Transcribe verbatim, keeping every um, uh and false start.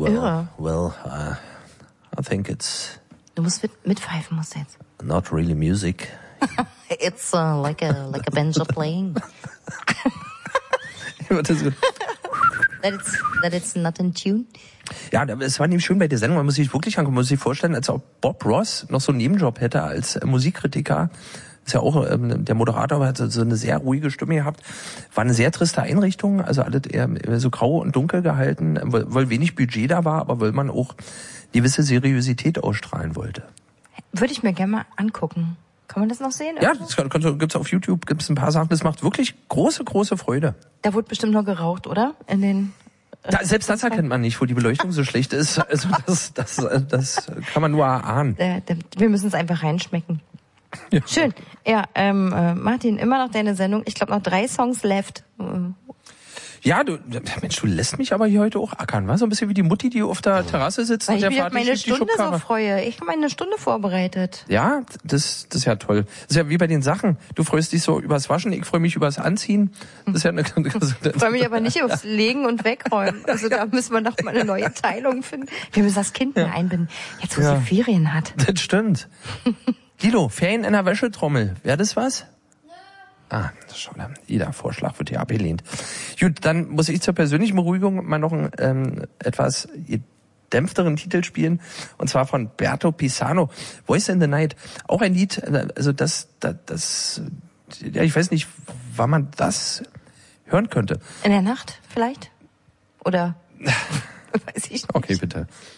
well, Irre. well, uh, I think it's... Du musst mit, mitpfeifen, musst du jetzt. Not really music. It's uh, like a like a banjo playing. Das ist gut. That it's that it's not in tune. Ja, es war nämlich schön bei der Sendung, man muss sich wirklich angucken, man muss sich vorstellen, als ob Bob Ross noch so einen Nebenjob hätte als äh, Musikkritiker. Ist ja auch, ähm, der Moderator hat so eine sehr ruhige Stimme gehabt. War eine sehr triste Einrichtung, also alles eher so grau und dunkel gehalten, weil, weil wenig Budget da war, aber weil man auch gewisse Seriosität ausstrahlen wollte. Würde ich mir gerne mal angucken. Kann man das noch sehen? Ja, das kann, kannst du, gibt's auf YouTube, gibt's ein paar Sachen, das macht wirklich große, große Freude. Da wurde bestimmt noch geraucht, oder? In den Da, selbst das erkennt man nicht, wo die Beleuchtung so schlecht ist. Also das, das, das kann man nur erahnen. Da, da, wir müssen es einfach reinschmecken. Ja. Schön. Ja, ähm, äh, Martin, immer noch deine Sendung. Ich glaube noch drei Songs left. Ja, du, Mensch, du lässt mich aber hier heute auch ackern, was? So ein bisschen wie die Mutti, die auf der Terrasse sitzt Weil und ich der mich auf Vater meine schiebt die Stunde so Schubkarre. freue. Ich habe meine Stunde vorbereitet. Ja, das, das ist ja toll. Das ist ja wie bei den Sachen. Du freust dich so übers Waschen, ich freue mich übers Anziehen. Das ist ja eine, eine Ich freue mich aber nicht aufs Legen und Wegräumen. Also da müssen wir noch mal eine neue Teilung finden. Wir müssen das Kind mehr einbinden. Jetzt, wo Ja. sie Ferien hat. Das stimmt. Guido, Ferien in der Wäschetrommel. Wäre das was? Ah, schon, jeder Vorschlag wird hier abgelehnt. Gut, dann muss ich zur persönlichen Beruhigung mal noch einen ähm, etwas gedämpfteren Titel spielen, und zwar von Berto Pisano, Voice in the Night. Auch ein Lied, also das, das, das ja, ich weiß nicht, wann man das hören könnte. In der Nacht vielleicht? Oder weiß ich nicht. Okay, bitte.